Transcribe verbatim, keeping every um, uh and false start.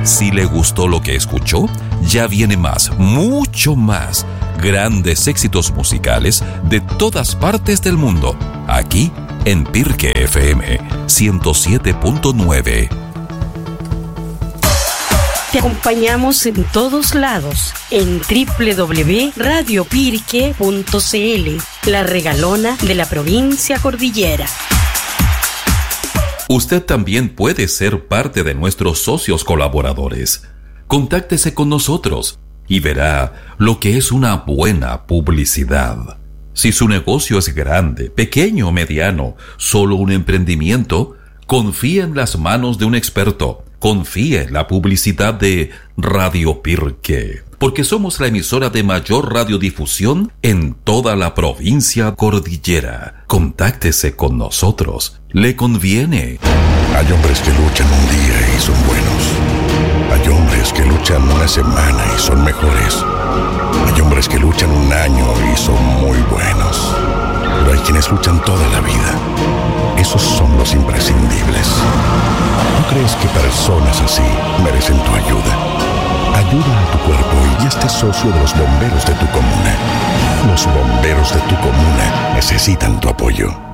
Si le gustó lo que escuchó, ya viene más, mucho más. Grandes éxitos musicales de todas partes del mundo. Aquí en Pirque F M ciento siete punto nueve. Te acompañamos en todos lados en doble u doble u doble u punto radio pirque punto c l, la regalona de la provincia cordillera. Usted también puede ser parte de nuestros socios colaboradores. Contáctese con nosotros y verá lo que es una buena publicidad. Si su negocio es grande, pequeño o mediano, solo un emprendimiento, confíe en las manos de un experto. Confíe en la publicidad de Radio Pirque, porque somos la emisora de mayor radiodifusión en toda la provincia cordillera. Contáctese con nosotros. Le conviene. Hay hombres que luchan un día y son buenos. Hay hombres que luchan una semana y son mejores. Hay hombres que luchan un año y son muy buenos. Pero hay quienes luchan toda la vida. Esos son los imprescindibles. ¿No crees que personas así merecen tu ayuda? Ayuda a tu cuerpo y hazte socio de los bomberos de tu comuna. Los bomberos de tu comuna necesitan tu apoyo.